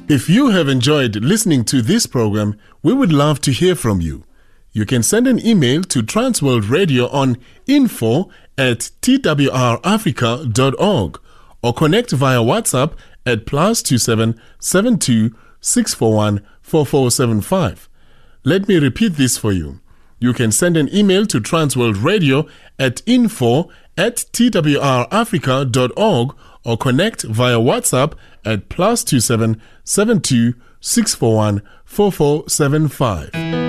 If you have enjoyed listening to this program, we would love to hear from you. You can send an email to Transworld Radio on info@twrafrica.org or connect via WhatsApp at +27 72 641 4475. Let me repeat this for you. You can send an email to Transworld Radio at info@twrafrica.org or connect via WhatsApp at +27 72 641 4475.